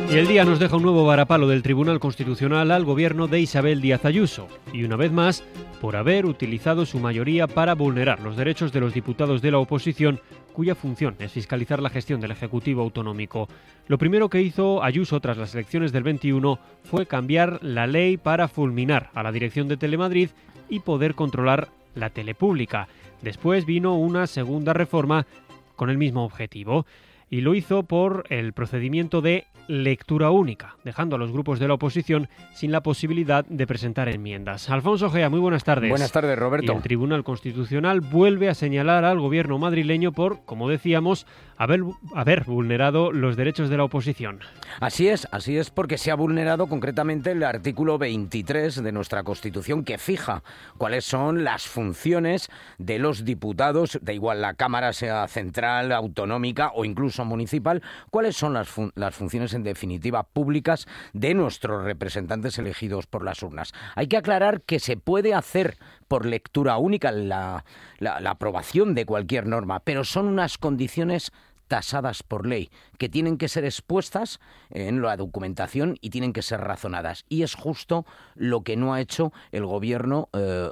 Y el día nos deja un nuevo varapalo del Tribunal Constitucional al gobierno de Isabel Díaz Ayuso, y una vez más, por haber utilizado su mayoría para vulnerar los derechos de los diputados de la oposición, cuya función es fiscalizar la gestión del Ejecutivo autonómico. Lo primero que hizo Ayuso tras las elecciones del 21 fue cambiar la ley para fulminar a la dirección de Telemadrid y poder controlar la tele pública. Después vino una segunda reforma con el mismo objetivo, y lo hizo por el procedimiento de lectura única, dejando a los grupos de la oposición sin la posibilidad de presentar enmiendas. Alfonso Gea, muy buenas tardes. Buenas tardes, Roberto. Y el Tribunal Constitucional vuelve a señalar al gobierno madrileño por, como decíamos, haber vulnerado los derechos de la oposición. Así es, porque se ha vulnerado concretamente el artículo 23 de nuestra Constitución, que fija cuáles son las funciones de los diputados, da igual la Cámara sea central, autonómica o incluso municipal, cuáles son las funciones en definitiva públicas de nuestros representantes elegidos por las urnas. Hay que aclarar que se puede hacer por lectura única la aprobación de cualquier norma, pero son unas condiciones tasadas por ley, que tienen que ser expuestas en la documentación y tienen que ser razonadas. Y es justo lo que no ha hecho el gobierno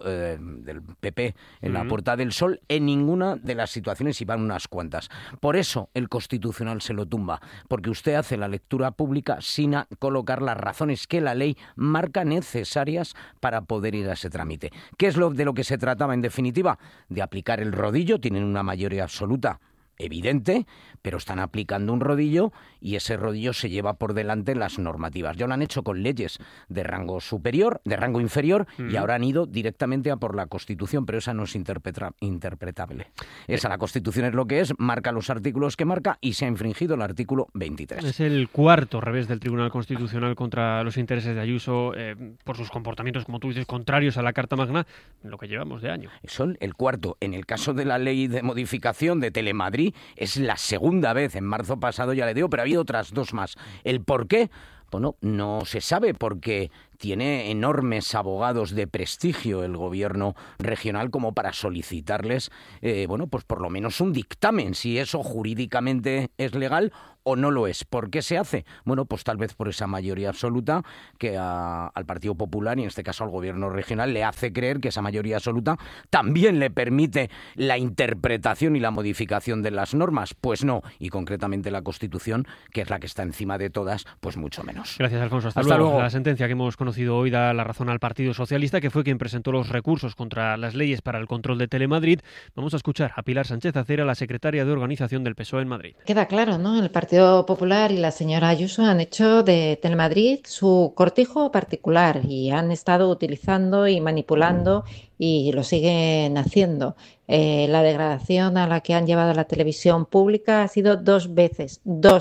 del PP en la Puerta del Sol en ninguna de las situaciones, y van unas cuantas. Por eso el Constitucional se lo tumba, porque usted hace la lectura pública sin colocar las razones que la ley marca necesarias para poder ir a ese trámite. ¿Qué es de lo que se trataba en definitiva? De aplicar el rodillo. Tienen una mayoría absoluta evidente, pero están aplicando un rodillo y ese rodillo se lleva por delante las normativas. Ya lo han hecho con leyes de rango superior, de rango inferior, y ahora han ido directamente a por la Constitución, pero esa no es interpretable. Esa, la Constitución es lo que es, marca los artículos que marca y se ha infringido el artículo 23. Es el cuarto revés del Tribunal Constitucional contra los intereses de Ayuso por sus comportamientos, como tú dices, contrarios a la Carta Magna, en lo que llevamos de año. Son el cuarto. En el caso de la ley de modificación de Telemadrid, es la segunda vez, en marzo pasado ya le digo, pero ha habido otras dos más. ¿El por qué? Bueno, no se sabe, porque tiene enormes abogados de prestigio el gobierno regional como para solicitarles, pues por lo menos un dictamen, si eso jurídicamente es legal o no lo es. ¿Por qué se hace? Bueno, pues tal vez por esa mayoría absoluta que al Partido Popular, y en este caso al gobierno regional, le hace creer que esa mayoría absoluta también le permite la interpretación y la modificación de las normas. Pues no, y concretamente la Constitución, que es la que está encima de todas, pues mucho menos. Gracias, Alfonso. Hasta luego. La sentencia que hemos conocido hoy da la razón al Partido Socialista, que fue quien presentó los recursos contra las leyes para el control de Telemadrid. Vamos a escuchar a Pilar Sánchez Acera, la secretaria de organización del PSOE en Madrid. Queda claro, ¿no? El Partido Popular y la señora Ayuso han hecho de Telemadrid su cortijo particular y han estado utilizando y manipulando, y lo siguen haciendo. La degradación a la que han llevado la televisión pública ha sido dos veces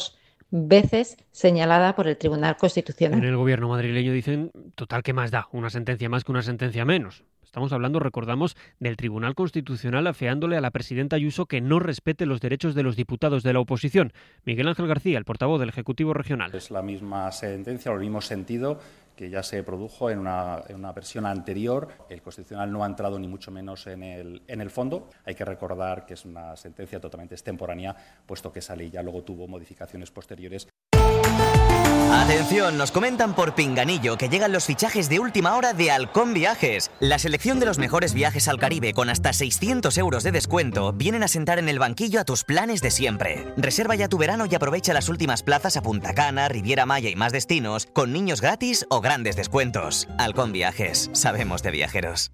señalada por el Tribunal Constitucional. En el gobierno madrileño dicen, total, ¿qué más da? Una sentencia más que una sentencia menos. Estamos hablando, recordamos, del Tribunal Constitucional afeándole a la presidenta Ayuso que no respete los derechos de los diputados de la oposición. Miguel Ángel García, el portavoz del Ejecutivo Regional. Es la misma sentencia, o el mismo sentido que ya se produjo en una versión anterior. El Constitucional no ha entrado ni mucho menos en el fondo. Hay que recordar que es una sentencia totalmente extemporánea, puesto que esa ley ya luego tuvo modificaciones posteriores. Atención, nos comentan por Pinganillo que llegan los fichajes de última hora de Halcón Viajes. La selección de los mejores viajes al Caribe con hasta 600 euros de descuento vienen a sentar en el banquillo a tus planes de siempre. Reserva ya tu verano y aprovecha las últimas plazas a Punta Cana, Riviera Maya y más destinos con niños gratis o grandes descuentos. Halcón Viajes, sabemos de viajeros.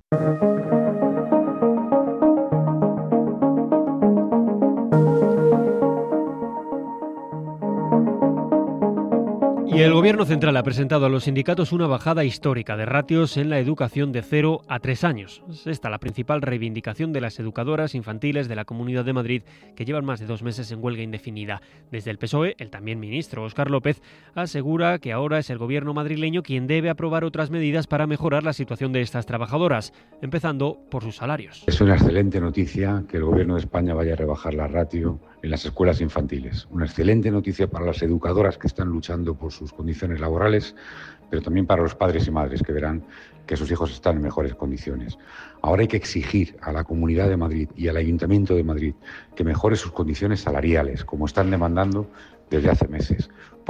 Y el Gobierno central ha presentado a los sindicatos una bajada histórica de ratios en la educación de 0 a 3 años. Es esta la principal reivindicación de las educadoras infantiles de la Comunidad de Madrid, que llevan más de 2 meses en huelga indefinida. Desde el PSOE, el también ministro Óscar López asegura que ahora es el Gobierno madrileño quien debe aprobar otras medidas para mejorar la situación de estas trabajadoras, empezando por sus salarios. Es una excelente noticia que el Gobierno de España vaya a rebajar la ratio en las escuelas infantiles. Una excelente noticia para las educadoras que están luchando por sus condiciones laborales, pero también para los padres y madres que verán que sus hijos están en mejores condiciones. Ahora hay que exigir a la Comunidad de Madrid y al Ayuntamiento de Madrid que mejore sus condiciones salariales, como están demandando desde hace meses.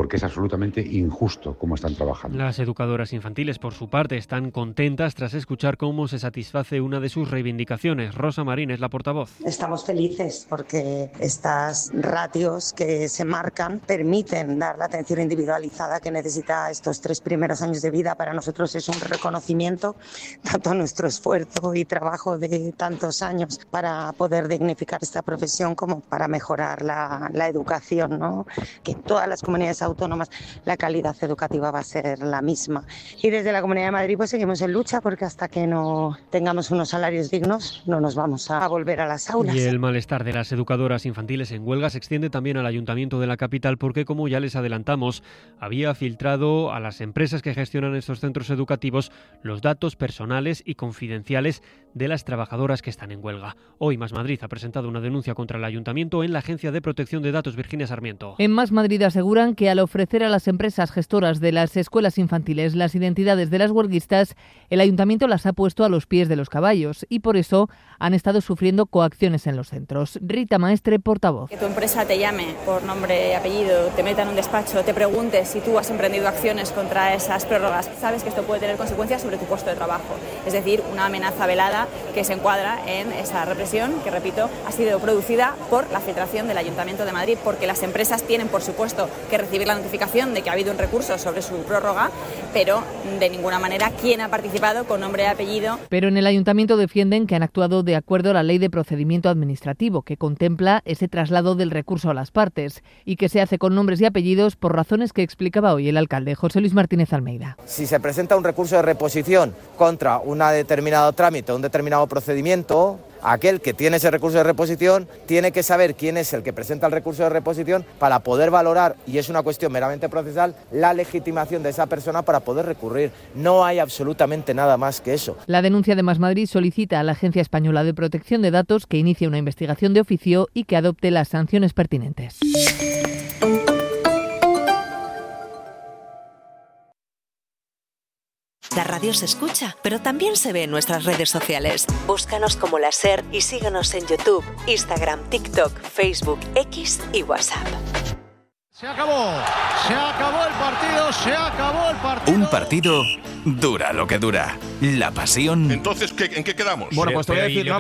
porque es absolutamente injusto cómo están trabajando. Las educadoras infantiles, por su parte, están contentas tras escuchar cómo se satisface una de sus reivindicaciones. Rosa Marín es la portavoz. Estamos felices porque estas ratios que se marcan permiten dar la atención individualizada que necesita estos 3 primeros años de vida. Para nosotros es un reconocimiento tanto a nuestro esfuerzo y trabajo de tantos años para poder dignificar esta profesión como para mejorar la educación, ¿no? Que en todas las comunidades autónomas la calidad educativa va a ser la misma. Y desde la Comunidad de Madrid pues seguimos en lucha porque hasta que no tengamos unos salarios dignos no nos vamos a volver a las aulas. Y el malestar de las educadoras infantiles en huelga se extiende también al Ayuntamiento de la capital porque, como ya les adelantamos, había filtrado a las empresas que gestionan estos centros educativos los datos personales y confidenciales de las trabajadoras que están en huelga. Hoy Más Madrid ha presentado una denuncia contra el Ayuntamiento en la Agencia de Protección de Datos. Virginia Sarmiento. En Más Madrid aseguran que al ofrecer a las empresas gestoras de las escuelas infantiles las identidades de las huelguistas, el Ayuntamiento las ha puesto a los pies de los caballos y por eso han estado sufriendo coacciones en los centros. Rita Maestre, portavoz. Que tu empresa te llame por nombre y apellido, te meta en un despacho, te pregunte si tú has emprendido acciones contra esas prórrogas, sabes que esto puede tener consecuencias sobre tu puesto de trabajo. Es decir, una amenaza velada que se encuadra en esa represión que, repito, ha sido producida por la filtración del Ayuntamiento de Madrid, porque las empresas tienen, por supuesto, que recibir la notificación de que ha habido un recurso sobre su prórroga, pero de ninguna manera quién ha participado con nombre y apellido. Pero en el Ayuntamiento defienden que han actuado de acuerdo a la Ley de Procedimiento Administrativo, que contempla ese traslado del recurso a las partes y que se hace con nombres y apellidos por razones que explicaba hoy el alcalde José Luis Martínez Almeida. Si se presenta un recurso de reposición contra un determinado trámite, un determinado procedimiento, aquel que tiene ese recurso de reposición tiene que saber quién es el que presenta el recurso de reposición para poder valorar, y es una cuestión meramente procesal, la legitimación de esa persona para poder recurrir. No hay absolutamente nada más que eso. La denuncia de Más Madrid solicita a la Agencia Española de Protección de Datos que inicie una investigación de oficio y que adopte las sanciones pertinentes. La radio se escucha, pero también se ve en nuestras redes sociales. Búscanos como La SER y síguenos en YouTube, Instagram, TikTok, Facebook, X y WhatsApp. Se acabó el partido, se acabó el partido. Un partido dura lo que dura. La pasión. Entonces, ¿en qué quedamos? Bueno, pues te voy a decir,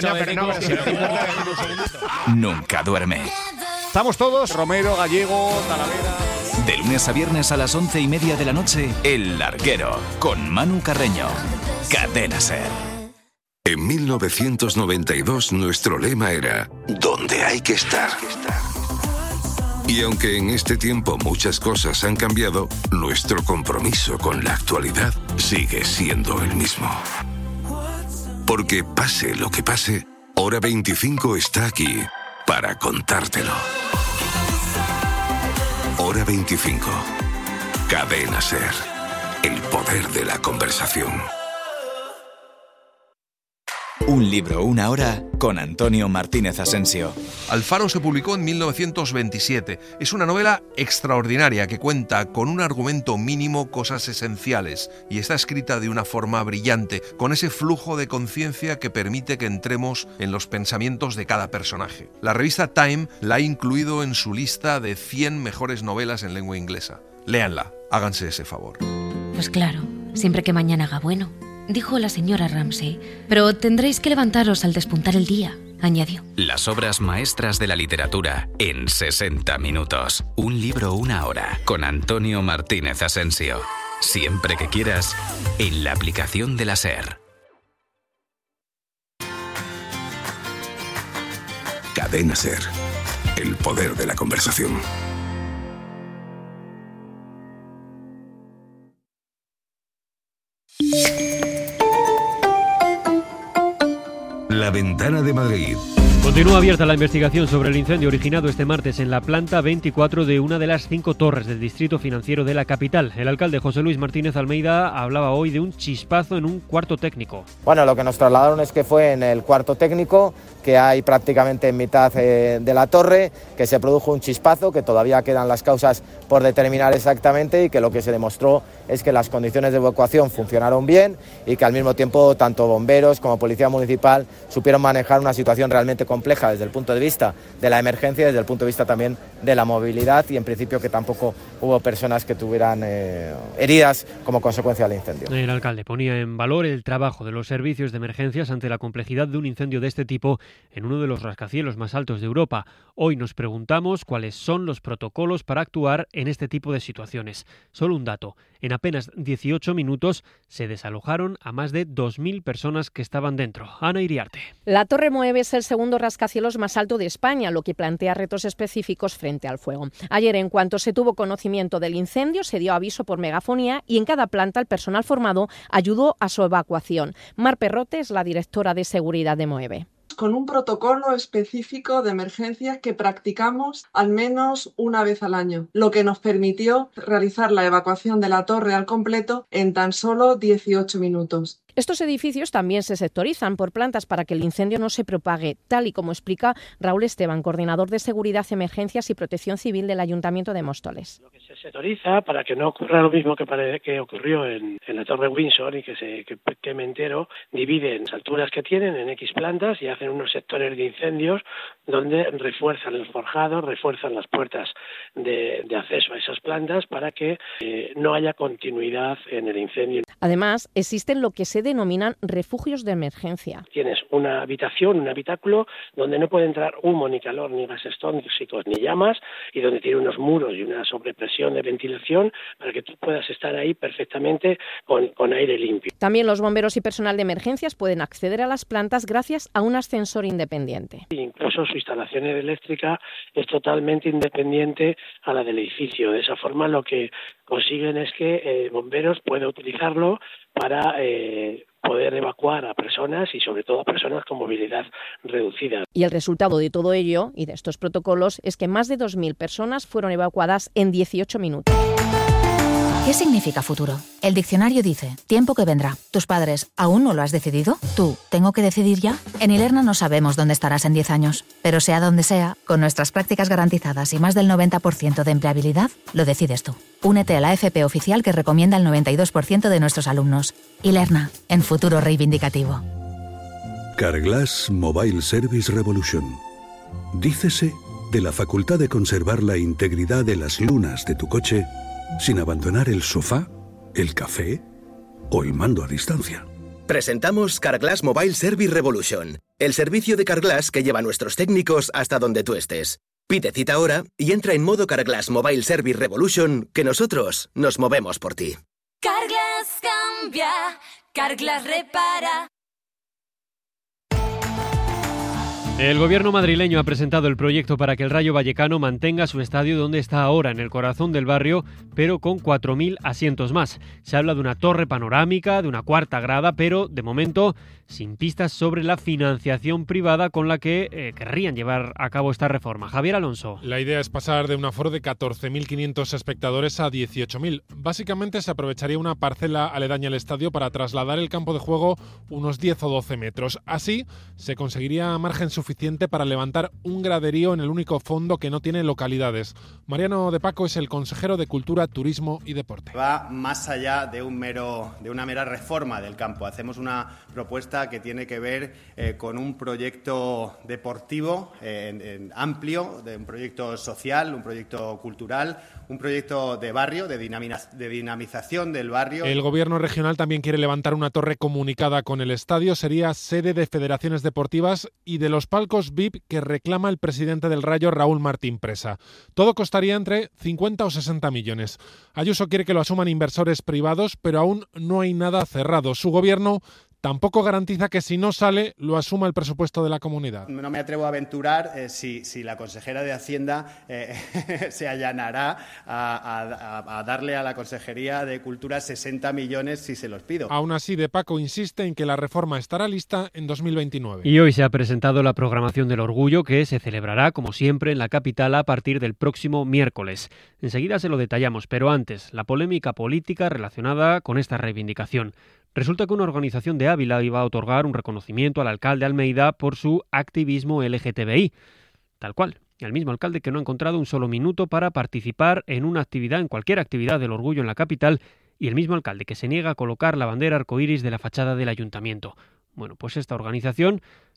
nunca duerme. Estamos todos, Romero, Gallego, Talavera. De lunes a viernes a las 11:30 de la noche, El Larguero, con Manu Carreño. Cadena SER. En 1992 nuestro lema era ¿dónde hay que estar? Y aunque en este tiempo muchas cosas han cambiado, nuestro compromiso con la actualidad sigue siendo el mismo. Porque pase lo que pase, Hora 25 está aquí para contártelo. Hora 25. Cadena SER. El poder de la conversación. Un libro, una hora, con Antonio Martínez Asensio. Alfaro se publicó en 1927. Es una novela extraordinaria que cuenta con un argumento mínimo, cosas esenciales, y está escrita de una forma brillante, con ese flujo de conciencia que permite que entremos en los pensamientos de cada personaje. La revista Time la ha incluido en su lista de 100 mejores novelas en lengua inglesa. Léanla, háganse ese favor. Pues claro, siempre que mañana haga bueno, dijo la señora Ramsay, pero tendréis que levantaros al despuntar el día, añadió. Las obras maestras de la literatura en 60 minutos. Un libro, una hora, con Antonio Martínez Asensio. Siempre que quieras, en la aplicación de la SER. Cadena SER. El poder de la conversación. La Ventana de Madrid. Continúa abierta la investigación sobre el incendio originado este martes en la planta 24 de una de las 5 torres del distrito financiero de la capital. El alcalde José Luis Martínez Almeida hablaba hoy de un chispazo en un cuarto técnico. Bueno, lo que nos trasladaron es que fue en el cuarto técnico, que hay prácticamente en mitad de la torre, que se produjo un chispazo, que todavía quedan las causas por determinar exactamente, y que lo que se demostró es que las condiciones de evacuación funcionaron bien y que al mismo tiempo tanto bomberos como policía municipal supieron manejar una situación realmente compleja desde el punto de vista de la emergencia y desde el punto de vista también de la movilidad, y en principio que tampoco hubo personas que tuvieran heridas como consecuencia del incendio. El alcalde ponía en valor el trabajo de los servicios de emergencias ante la complejidad de un incendio de este tipo en uno de los rascacielos más altos de Europa. Hoy nos preguntamos cuáles son los protocolos para actuar en este tipo de situaciones. Solo un dato: en apenas 18 minutos se desalojaron a más de 2.000 personas que estaban dentro. Ana Iriarte. La Torre Moeve es el segundo rascacielos más alto de España, lo que plantea retos específicos frente al fuego. Ayer, en cuanto se tuvo conocimiento del incendio, se dio aviso por megafonía y en cada planta el personal formado ayudó a su evacuación. Mar Perrote es la directora de seguridad de Moeve. Con un protocolo específico de emergencias que practicamos al menos una vez al año, lo que nos permitió realizar la evacuación de la torre al completo en tan solo 18 minutos. Estos edificios también se sectorizan por plantas para que el incendio no se propague, tal y como explica Raúl Esteban, coordinador de Seguridad, Emergencias y Protección Civil del Ayuntamiento de Móstoles. Lo que se sectoriza para que no ocurra lo mismo que ocurrió en la Torre Windsor y que se queme entero, dividen las alturas que tienen en X plantas y hacen unos sectores de incendios donde refuerzan los forjados, refuerzan las puertas de acceso a esas plantas para que no haya continuidad en el incendio. Además, existen lo que se denominan refugios de emergencia. Tienes una habitación, un habitáculo donde no puede entrar humo, ni calor, ni gases tóxicos, ni llamas, y donde tiene unos muros y una sobrepresión de ventilación para que tú puedas estar ahí perfectamente con aire limpio. También los bomberos y personal de emergencias pueden acceder a las plantas gracias a un ascensor independiente. Incluso su instalación eléctrica es totalmente independiente a la del edificio. De esa forma lo que consiguen es que bomberos puedan utilizarlo para poder evacuar a personas y sobre todo a personas con movilidad reducida. Y el resultado de todo ello y de estos protocolos es que más de 2.000 personas fueron evacuadas en 18 minutos. ¿Qué significa futuro? El diccionario dice, tiempo que vendrá. ¿Tus padres aún no lo has decidido? ¿Tú, tengo que decidir ya? En Ilerna no sabemos dónde estarás en 10 años, pero sea donde sea, con nuestras prácticas garantizadas y más del 90% de empleabilidad, lo decides tú. Únete a la FP oficial que recomienda el 92% de nuestros alumnos. Ilerna, en futuro reivindicativo. Carglass Mobile Service Revolution. Dícese de la facultad de conservar la integridad de las lunas de tu coche sin abandonar el sofá, el café o el mando a distancia. Presentamos Carglass Mobile Service Revolution, el servicio de Carglass que lleva a nuestros técnicos hasta donde tú estés. Pide cita ahora y entra en modo Carglass Mobile Service Revolution, que nosotros nos movemos por ti. Carglass cambia, Carglass repara. El gobierno madrileño ha presentado el proyecto para que el Rayo Vallecano mantenga su estadio donde está ahora, en el corazón del barrio, pero con 4.000 asientos más. Se habla de una torre panorámica, de una cuarta grada, pero de momento sin pistas sobre la financiación privada con la que querrían llevar a cabo esta reforma. Javier Alonso. La idea es pasar de un aforo de 14.500 espectadores a 18.000. Básicamente se aprovecharía una parcela aledaña al estadio para trasladar el campo de juego unos 10 o 12 metros. Así se conseguiría margen suficiente para levantar un graderío en el único fondo que no tiene localidades. Mariano de Paco es el consejero de Cultura, Turismo y Deporte. Va más allá de una mera reforma del campo. Hacemos una propuesta que tiene que ver con un proyecto deportivo amplio, de un proyecto social, un proyecto cultural, un proyecto de barrio, de dinamización del barrio. El gobierno regional también quiere levantar una torre comunicada con el estadio. Sería sede de federaciones deportivas y de los palcos VIP que reclama el presidente del Rayo, Raúl Martín Presa. Todo costaría entre 50 o 60 millones. Ayuso quiere que lo asuman inversores privados, pero aún no hay nada cerrado. Su gobierno tampoco garantiza que si no sale, lo asuma el presupuesto de la comunidad. No me atrevo a aventurar si la consejera de Hacienda se allanará a darle a la Consejería de Cultura 60 millones si se los pido. Aún así, De Paco insiste en que la reforma estará lista en 2029. Y hoy se ha presentado la programación del Orgullo, que se celebrará, como siempre, en la capital a partir del próximo miércoles. Enseguida se lo detallamos, pero antes, la polémica política relacionada con esta reivindicación. Resulta que una organización de Ávila iba a otorgar un reconocimiento al alcalde Almeida por su activismo LGTBI. Tal cual, el mismo alcalde que no ha encontrado un solo minuto para participar en una actividad, en cualquier actividad del Orgullo en la capital, y el mismo alcalde que se niega a colocar la bandera arcoíris de la fachada del ayuntamiento. Bueno, pues esta organización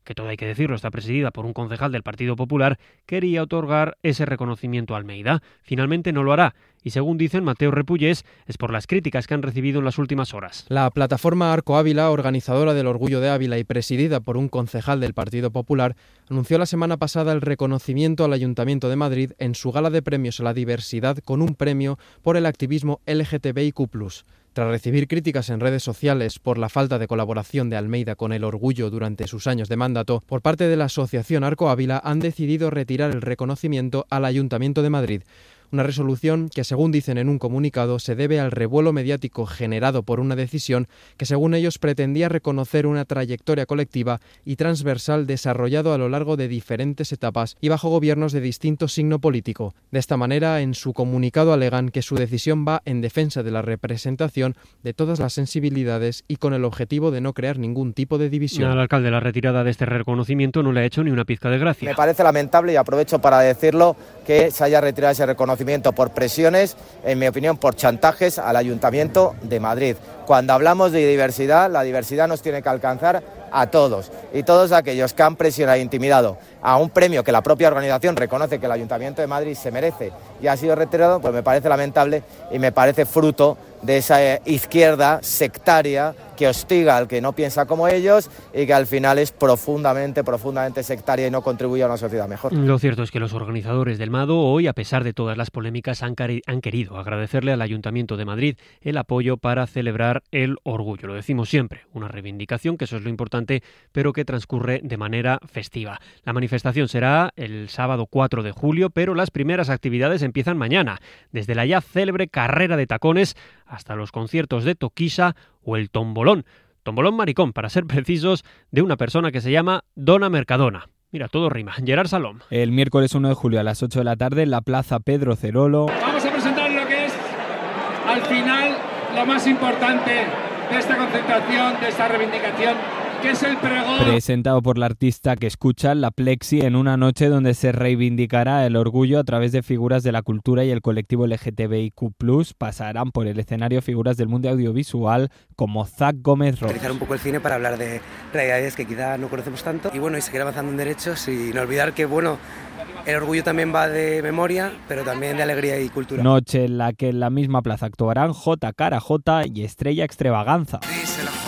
que todo hay que decirlo está presidida por un concejal del Partido Popular, quería otorgar ese reconocimiento a Almeida. Finalmente no lo hará y, según dicen Mateo Repullés, es por las críticas que han recibido en las últimas horas. La plataforma Arco Ávila, organizadora del Orgullo de Ávila y presidida por un concejal del Partido Popular, anunció la semana pasada el reconocimiento al Ayuntamiento de Madrid en su gala de premios a la diversidad con un premio por el activismo LGTBIQ+. Tras recibir críticas en redes sociales por la falta de colaboración de Almeida con el Orgullo durante sus años de mandato, por parte de la Asociación Arco Ávila han decidido retirar el reconocimiento al Ayuntamiento de Madrid. Una resolución que, según dicen en un comunicado, se debe al revuelo mediático generado por una decisión que, según ellos, pretendía reconocer una trayectoria colectiva y transversal desarrollado a lo largo de diferentes etapas y bajo gobiernos de distinto signo político. De esta manera, en su comunicado alegan que su decisión va en defensa de la representación de todas las sensibilidades y con el objetivo de no crear ningún tipo de división. Al alcalde la retirada de este reconocimiento no le ha hecho ni una pizca de gracia. Me parece lamentable, y aprovecho para decirlo, que se haya retirado ese reconocimiento por presiones, en mi opinión por chantajes al Ayuntamiento de Madrid. Cuando hablamos de diversidad, la diversidad nos tiene que alcanzar a todos, y todos aquellos que han presionado e intimidado a un premio que la propia organización reconoce que el Ayuntamiento de Madrid se merece y ha sido retirado, pues me parece lamentable y me parece fruto de esa izquierda sectaria que hostiga al que no piensa como ellos y que al final es profundamente sectaria y no contribuye a una sociedad mejor. Lo cierto es que los organizadores del MADO hoy, a pesar de todas las polémicas, han querido agradecerle al Ayuntamiento de Madrid el apoyo para celebrar el Orgullo. Lo decimos siempre, una reivindicación, que eso es lo importante, pero que transcurre de manera festiva. La manifestación será el sábado 4 de julio, pero las primeras actividades empiezan mañana, desde la ya célebre carrera de tacones hasta los conciertos de Toquisa o el tombolón maricón, para ser precisos, de una persona que se llama Dona Mercadona. Mira, todo rima. Gerard Salom. El miércoles 1 de julio a las 8 de la tarde en la Plaza Pedro Cerolo. Vamos a presentar lo que es, al final, lo más importante de esta concentración, de esta reivindicación, que es el pregón. Presentado por la artista que escucha, La Plexi, en una noche donde se reivindicará el orgullo a través de figuras de la cultura y el colectivo LGTBIQ+. Pasarán por el escenario figuras del mundo audiovisual como Zach Gómez Ross. Utilizar un poco el cine para hablar de realidades que quizá no conocemos tanto y bueno, y seguir avanzando en derechos y no olvidar que bueno, el orgullo también va de memoria, pero también de alegría y cultura. Noche en la que en la misma plaza actuarán J. Cara J y Estrella Extravaganza. Díselo.